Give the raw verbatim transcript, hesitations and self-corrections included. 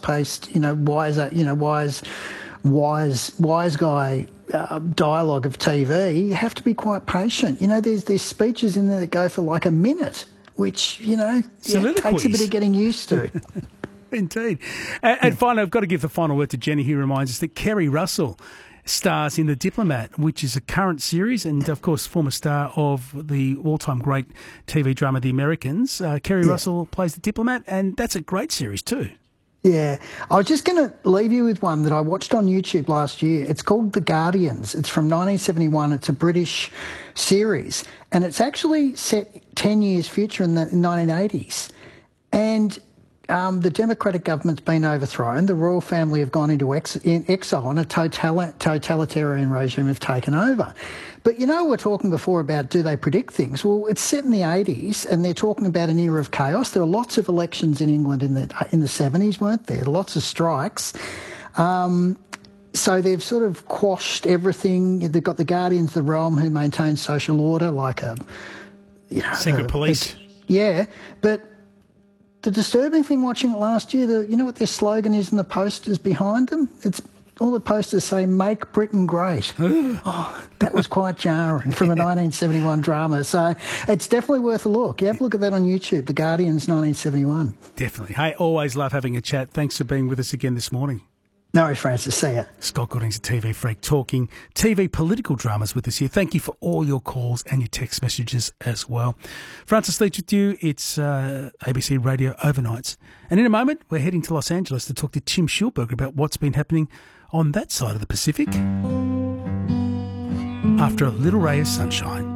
fast-paced, you know, wise, you know, wise, wise, wise guy uh, dialogue of T V, you have to be quite patient. You know, there's there's speeches in there that go for like a minute, which, you know, yeah, takes a bit of getting used to. Indeed. And, and finally, I've got to give the final word to Jenny, who reminds us that Kerry Russell stars in The Diplomat, which is a current series, and, of course, former star of the all-time great T V drama The Americans. Uh, Kerry yeah. Russell plays The Diplomat, and that's a great series too. Yeah. I was just going to leave you with one that I watched on YouTube last year. It's called The Guardians. It's from nineteen seventy-one. It's a British series, and it's actually set ten years future in the nineteen eighties. And Um, the Democratic government's been overthrown. The royal family have gone into ex- in exile, and a totali- totalitarian regime have taken over. But you know, we we're talking before about do they predict things? Well, it's set in the eighties, and they're talking about an era of chaos. There were lots of elections in England in the in the seventies, weren't there? Lots of strikes. Um, so they've sort of quashed everything. They've got the Guardians of the Realm who maintain social order, like a you know, secret a, police. A, yeah, but the disturbing thing watching it last year, the, you know what their slogan is in the posters behind them? It's all the posters say, "Make Britain Great." Oh, that was quite jarring from a nineteen seventy-one drama. So it's definitely worth a look. You have a look at that on YouTube, The Guardians nineteen seventy-one. Definitely. Hey, always love having a chat. Thanks for being with us again this morning. No worries, Francis. See ya. Scott Gooding's a T V freak, talking T V political dramas with us here. Thank you for all your calls and your text messages as well. Francis Leach with you. It's uh, A B C Radio Overnights. And in a moment, we're heading to Los Angeles to talk to Tim Schulberg about what's been happening on that side of the Pacific after a little ray of sunshine.